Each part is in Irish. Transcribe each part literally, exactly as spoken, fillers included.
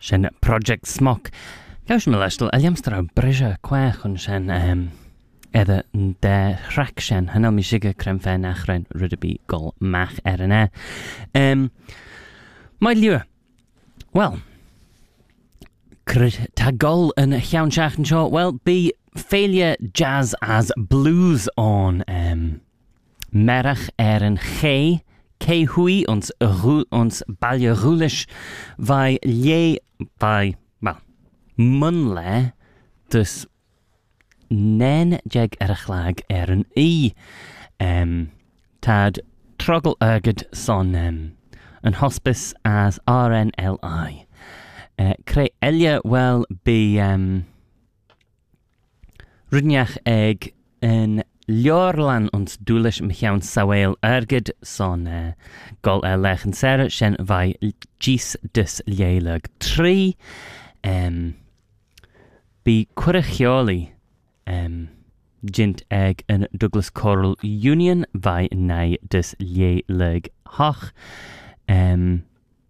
Shen Project Smok. Gaush Melestel, Eliamstra Brisha Quach on Shen um Edda de Rack Shen, Hanel Mishiga Kremfe Nachren Rudaby Gol Mach Erene. Um My Lure. Well, Crid Tagol and Hyaun Shachen Shaw, well, be failure jazz as blues on um Merach Eren Che. Ke hui ons ru ons balje rulish vai lie vai well munle dus nen jeg erchlag er een i um tad truggle erged son um an hospice as R N L I uh, cre elia well be um rudniach eg in Ljorlan ons doelish Michaun Sawail erged son uh, gol elech en serre shen vai gis dus lielig tri um be Quirichioli um jint egg en Douglas Coral Union vai nei dus lielig hoch um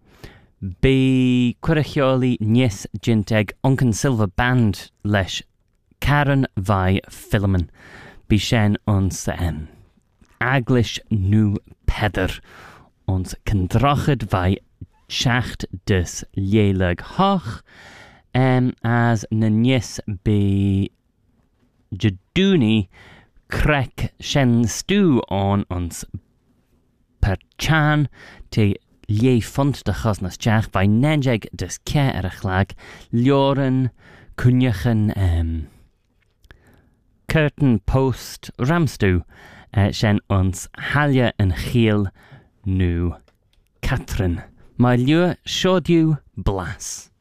be Quirichioli nies jint egg Uncan Silver Band lesh Karen vai Philemon Bishen ons um, Aglish nu peder ons kendrachid vai schacht dus lielig hoch um, as nanyes be jaduni krek shen stu on ons per chan te lie font de chosnas jach vai nenjeg dus ke erachlag ljoren kunjachen um, Curtain Post Ramstu uh, shen ons Halja en Giel nu Catherine. My lure showed you blas.